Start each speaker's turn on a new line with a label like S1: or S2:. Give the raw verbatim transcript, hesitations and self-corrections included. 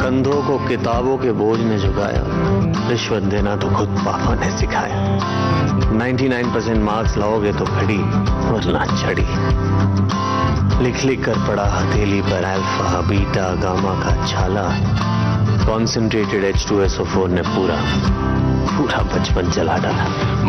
S1: कंधों को किताबों के बोझ ने झुकाया, रिश्वत देना तो खुद पापा ने सिखाया। निन्यानवे परसेंट मार्क्स लाओगे तो घड़ी वरना छड़ी। लिख लिख कर पड़ा हथेली पर अल्फा बीटा गामा का छाला। Concentrated H two S O four ने पूरा पूरा बचपन जला डाला।